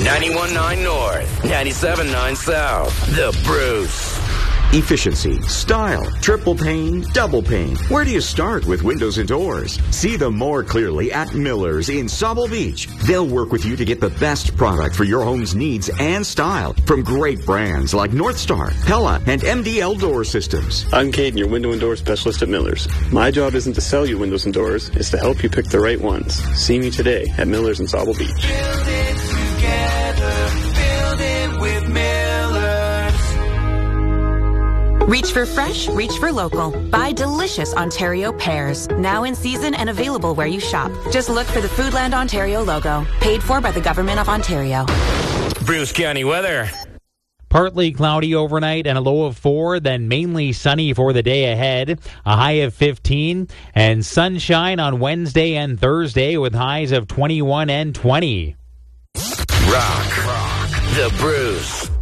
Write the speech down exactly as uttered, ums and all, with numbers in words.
ninety-one point nine North, ninety-seven point nine South. The Bruce. Efficiency, style, triple pane, double pane. Where do you start with windows and doors? See them more clearly at Miller's in Sauble Beach. They'll work with you to get the best product for your home's needs and style from great brands like North Star, Pella, and M D L Door Systems. I'm Caden, your window and door specialist at Miller's. My job isn't to sell you windows and doors, it's to help you pick the right ones. See me today at Miller's in Sauble Beach. Build it together, build it with Miller's. Reach for fresh, reach for local. Buy delicious Ontario pears. Now in season and available where you shop. Just look for the Foodland Ontario logo. Paid for by the Government of Ontario. Bruce County weather. Partly cloudy overnight and a low of four, then mainly sunny for the day ahead. A high of fifteen, and sunshine on Wednesday and Thursday with highs of twenty-one and twenty. Rock, rock, the Bruce.